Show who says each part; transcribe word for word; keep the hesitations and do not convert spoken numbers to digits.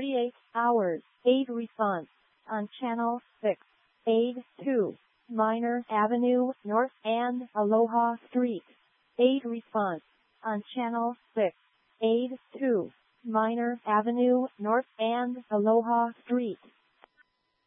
Speaker 1: forty-eight hours. Aid response on Channel six. Aid two. Minor Avenue North and Aloha Street. Aid response on Channel six. Aid two. Minor Avenue North and Aloha Street.